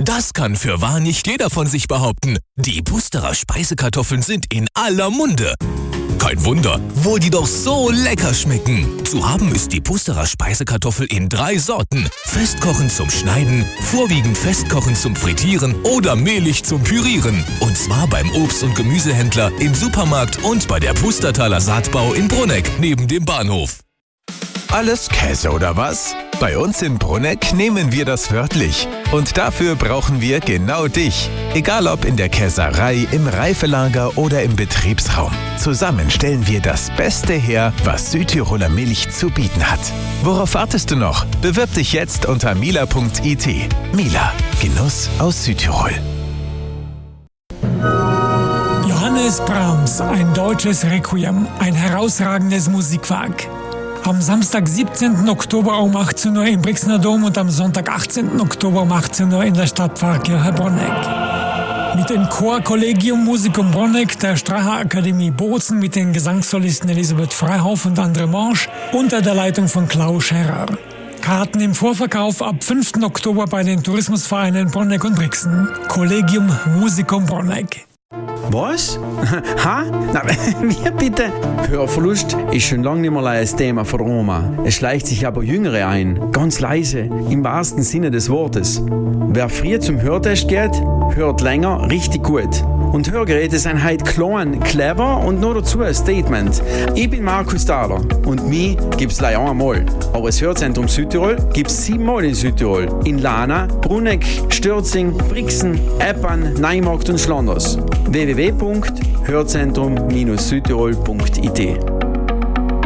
Das kann fürwahr nicht jeder von sich behaupten. Die Pusterer Speisekartoffeln sind in aller Munde. Kein Wunder, wo die doch so lecker schmecken. Zu haben ist die Pusterer Speisekartoffel in 3 Sorten. Festkochen zum Schneiden, vorwiegend festkochen zum Frittieren oder mehlig zum Pürieren. Und zwar beim Obst- und Gemüsehändler, im Supermarkt und bei der Pustertaler Saatbau in Brunegg neben dem Bahnhof. Alles Käse oder was? Bei uns in Brunegg nehmen wir das wörtlich. Und dafür brauchen wir genau dich. Egal ob in der Käserei, im Reifelager oder im Betriebsraum. Zusammen stellen wir das Beste her, was Südtiroler Milch zu bieten hat. Worauf wartest du noch? Bewirb dich jetzt unter mila.it. Mila, Genuss aus Südtirol. Johannes Brahms, ein deutsches Requiem, ein herausragendes Musikwerk. Am Samstag, 17. Oktober um 18 Uhr im Brixner Dom und am Sonntag, 18. Oktober um 18 Uhr in der Stadtpfarrkirche Brunegg. Mit dem Chor Collegium Musicum Brunegg, der Stracher Akademie Bozen mit den Gesangssolisten Elisabeth Freihoff und André Morsch unter der Leitung von Klaus Scherrer. Karten im Vorverkauf ab 5. Oktober bei den Tourismusvereinen Brunegg und Brixen. Collegium Musicum Brunegg. Was? Ha? Na, wie bitte? Hörverlust ist schon lange nicht mehr ein Thema für Oma. Es schleicht sich aber Jüngere ein. Ganz leise, im wahrsten Sinne des Wortes. Wer früh zum Hörtest geht, hört länger richtig gut. Und Hörgeräte sind heute klein, clever und noch dazu ein Statement. Ich bin Markus Thaler und mich gibt's leider einmal. Aber das Hörzentrum Südtirol gibt's 7-mal in Südtirol. In Lana, Brunegg, Stürzing, Brixen, Eppan, Neumarkt und Schlanders. www.hörzentrum-südtirol.it